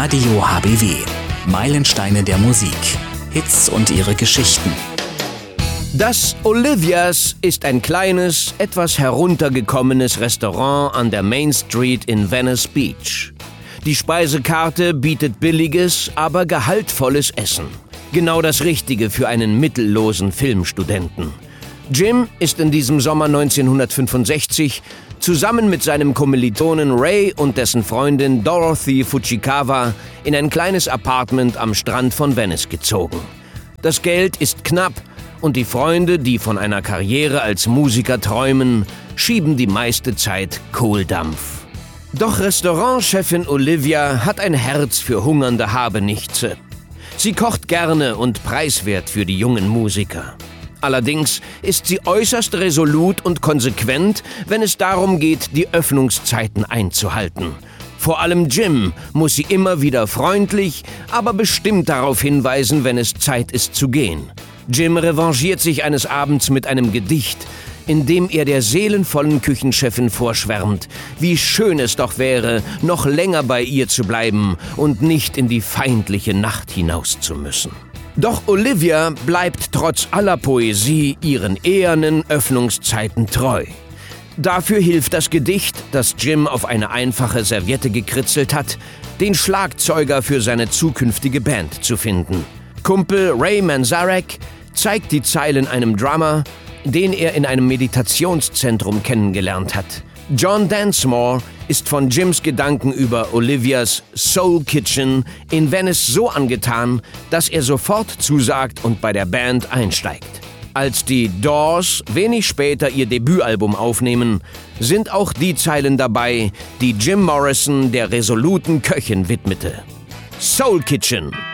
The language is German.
Radio HBW. Meilensteine der Musik. Hits und ihre Geschichten. Das Olivia's ist ein kleines, etwas heruntergekommenes Restaurant an der Main Street in Venice Beach. Die Speisekarte bietet billiges, aber gehaltvolles Essen. Genau das Richtige für einen mittellosen Filmstudenten. Jim ist in diesem Sommer 1965 zusammen mit seinem Kommilitonen Ray und dessen Freundin Dorothy Fujikawa in ein kleines Apartment am Strand von Venice gezogen. Das Geld ist knapp und die Freunde, die von einer Karriere als Musiker träumen, schieben die meiste Zeit Kohldampf. Doch Restaurantchefin Olivia hat ein Herz für hungernde Habenichtse. Sie kocht gerne und preiswert für die jungen Musiker. Allerdings ist sie äußerst resolut und konsequent, wenn es darum geht, die Öffnungszeiten einzuhalten. Vor allem Jim muss sie immer wieder freundlich, aber bestimmt darauf hinweisen, wenn es Zeit ist zu gehen. Jim revanchiert sich eines Abends mit einem Gedicht, in dem er der seelenvollen Küchenchefin vorschwärmt, wie schön es doch wäre, noch länger bei ihr zu bleiben und nicht in die feindliche Nacht hinaus zu müssen. Doch Olivia bleibt trotz aller Poesie ihren ehernen Öffnungszeiten treu. Dafür hilft das Gedicht, das Jim auf eine einfache Serviette gekritzelt hat, den Schlagzeuger für seine zukünftige Band zu finden. Kumpel Ray Manzarek zeigt die Zeilen einem Drummer, den er in einem Meditationszentrum kennengelernt hat. John Densmore ist von Jims Gedanken über Olivia's Soul Kitchen in Venice so angetan, dass er sofort zusagt und bei der Band einsteigt. Als die Doors wenig später ihr Debütalbum aufnehmen, sind auch die Zeilen dabei, die Jim Morrison der resoluten Köchin widmete. Soul Kitchen.